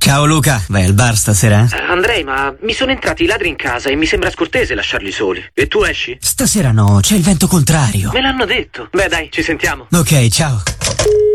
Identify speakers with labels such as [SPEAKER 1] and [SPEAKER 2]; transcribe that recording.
[SPEAKER 1] Ciao Luca, vai al bar stasera?
[SPEAKER 2] Andrei, ma mi sono entrati i ladri in casa e mi sembra scortese lasciarli soli. E tu esci?
[SPEAKER 1] Stasera no, c'è il vento contrario.
[SPEAKER 2] Me l'hanno detto. Beh dai, ci sentiamo.
[SPEAKER 1] Ok, ciao.